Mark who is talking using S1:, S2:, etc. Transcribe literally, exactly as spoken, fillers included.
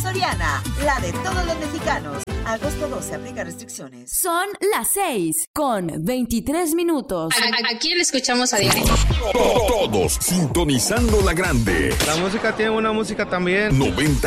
S1: Soriana, la de todos los mexicanos. Agosto doce, aplica restricciones.
S2: Son las seis con veintitrés minutos.
S3: ¿A, a quién le escuchamos a diario?
S4: Todos sintonizando la grande.
S5: La música tiene una música también.
S4: noventa